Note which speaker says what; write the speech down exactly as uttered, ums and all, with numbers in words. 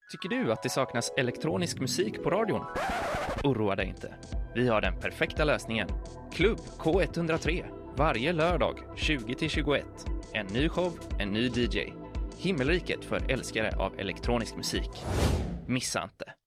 Speaker 1: Tycker du att det saknas elektronisk musik på radion? Oroa dig inte. Vi har den perfekta lösningen. Klubb K ett noll tre. Varje lördag tjugo till tjugoett. En ny show, en ny D J. Himmelriket för älskare av elektronisk musik. Missa inte.